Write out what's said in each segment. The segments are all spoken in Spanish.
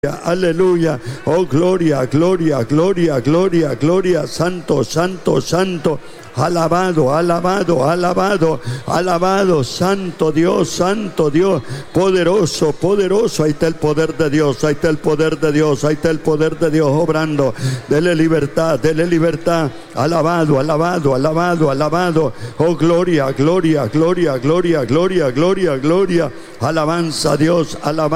Aleluya, oh gloria, gloria, gloria, gloria, gloria, santo, santo, santo, alabado, alabado, alabado, alabado, santo Dios, poderoso, poderoso, ahí está el poder de Dios, ahí está el poder de Dios, ahí está el poder de Dios obrando, dele libertad, alabado, alabado, alabado, alabado, oh gloria, gloria, gloria, gloria, gloria, gloria, gloria, alabanza a Dios,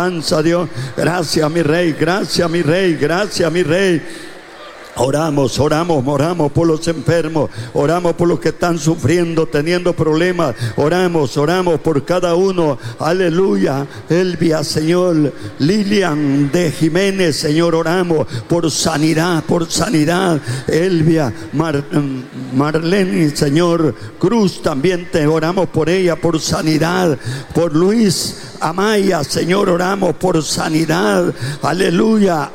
gracias mi Rey, gracias mi Rey, gracias mi Rey. Oramos por los enfermos, oramos por los que están sufriendo, teniendo problemas, oramos por cada uno, aleluya. Elvia, Señor, Lilian de Jiménez, Señor, oramos por sanidad, Elvia, Marlene, Señor, Cruz, también te oramos por ella, por sanidad, por Luis Amaya, Señor, oramos por sanidad, aleluya,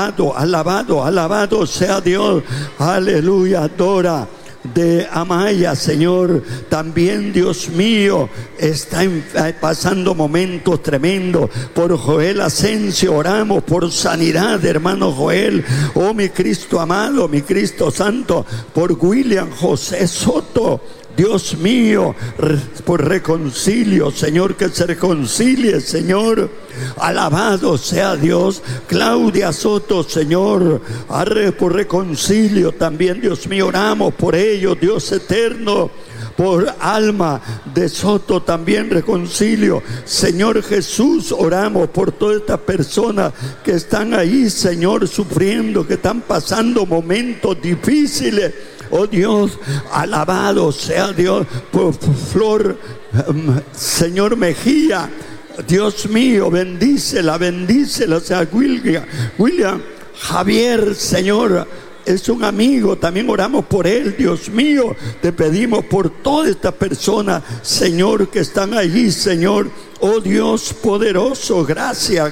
alabado sea Dios, aleluya. Dora de Amaya, Señor, también Dios mío, está pasando momentos tremendos. Por Joel Asensio oramos por sanidad, hermano Joel, oh mi Cristo amado, mi Cristo santo, por William José Soto, Dios mío, por reconcilio, Señor, que se reconcilie, Señor, alabado sea Dios. Claudia Soto, Señor, por reconcilio también, Dios mío, oramos por ellos, Dios eterno. Por Alma de Soto también reconcilio, Señor Jesús, oramos por todas estas personas que están ahí, Señor, sufriendo, que están pasando momentos difíciles. Oh Dios, alabado sea Dios, por Flor, Señor Mejía, Dios mío, bendícela, o sea, William Javier, Señor, es un amigo, también oramos por él, Dios mío, te pedimos por todas estas personas, Señor, que están allí, Señor, oh Dios poderoso, gracias.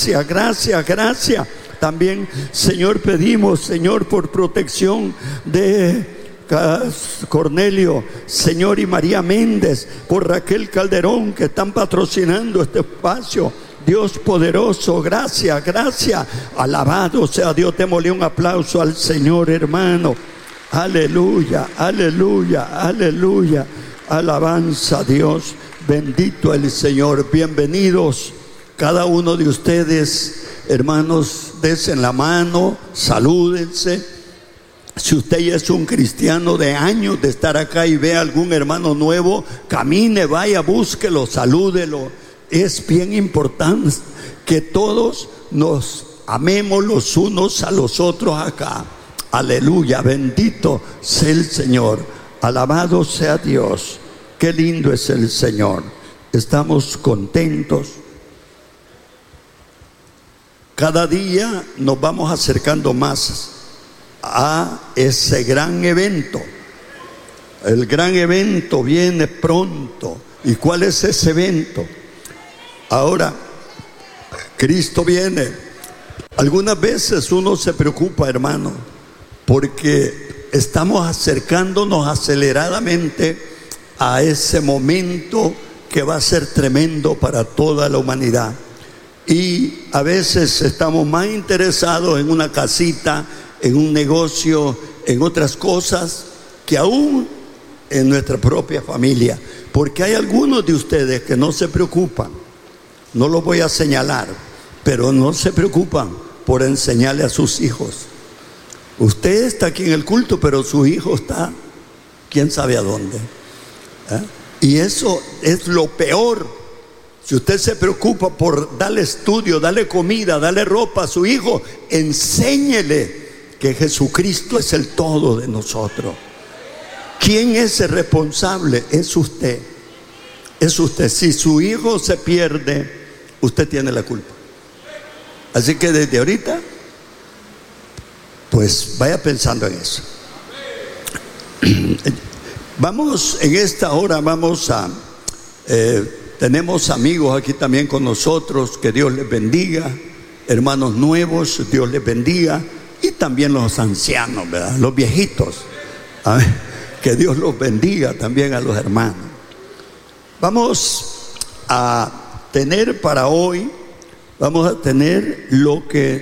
También, Señor, pedimos, Señor, por protección de Cornelio, Señor, y María Méndez, por Raquel Calderón, que están patrocinando este espacio. Dios poderoso, gracias, alabado sea Dios. Démosle un aplauso al Señor, hermano. Aleluya, alabanza a Dios, bendito el Señor. Bienvenidos cada uno de ustedes, hermanos, desen la mano, salúdense. Si usted ya es un cristiano de años de estar acá y ve a algún hermano nuevo, camine, vaya, búsquelo, salúdelo. Es bien importante que todos nos amemos los unos a los otros acá. Aleluya, bendito sea el Señor, alabado sea Dios. Qué lindo es el Señor. Estamos contentos. Cada día nos vamos acercando más a ese gran evento. El gran evento viene pronto. ¿Y cuál es ese evento? Ahora, Cristo viene. Algunas veces uno se preocupa, hermano, porque estamos acercándonos aceleradamente a ese momento que va a ser tremendo para toda la humanidad. Y a veces estamos más interesados en una casita, en un negocio, en otras cosas, que aún en nuestra propia familia. Porque hay algunos de ustedes que no se preocupan, no los voy a señalar, pero no se preocupan por enseñarle a sus hijos. Usted está aquí en el culto, pero su hijo está, quién sabe a dónde. Y eso es lo peor. Si usted se preocupa por darle estudio, darle comida, darle ropa a su hijo, enséñele que Jesucristo es el todo de nosotros. ¿Quién es el responsable? Es usted. Es usted. Si su hijo se pierde, usted tiene la culpa. Así que desde ahorita, pues vaya pensando en eso. Vamos, en esta hora vamos a... tenemos amigos aquí también con nosotros, que Dios les bendiga. Hermanos nuevos, Dios les bendiga. Y también los ancianos, ¿verdad? Los viejitos. Que Dios los bendiga también a los hermanos. Vamos a tener para hoy Vamos a tener lo que